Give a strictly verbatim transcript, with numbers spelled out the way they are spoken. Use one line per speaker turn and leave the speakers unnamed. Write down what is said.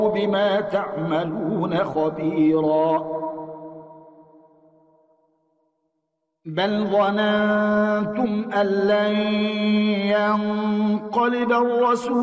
بما تعملون خبيرا بل ظننتم أن لن ينقلب الرسول